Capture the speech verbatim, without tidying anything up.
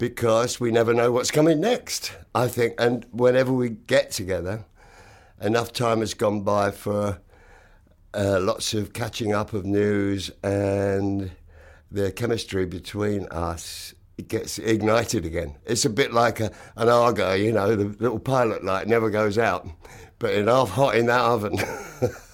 because we never know what's coming next, I think. And whenever we get together, enough time has gone by for uh, lots of catching up of news, and the chemistry between us, it gets ignited again. It's a bit like a, an Argo, you know, the little pilot light never goes out, but enough hot in that oven.